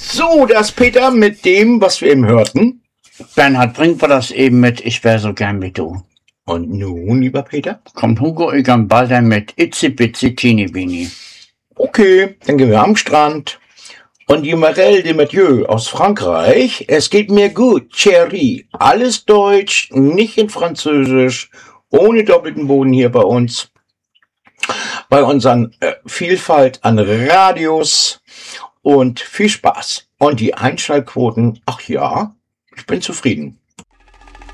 So, das Peter mit dem, was wir eben hörten. Bernhard, bringt wir das eben mit, ich wär so gern wie du. Und nun, lieber Peter? Kommt Hugo Egan Balder mit Itzi Bitzi Teeny Beanie. Okay, dann gehen wir am Strand. Und die Marelle de Mathieu aus Frankreich. Es geht mir gut, Chérie. Alles Deutsch, nicht in Französisch, ohne doppelten Boden hier bei uns. Bei unseren Vielfalt an Radios und viel Spaß. Und die Einschaltquoten, ach ja, ich bin zufrieden.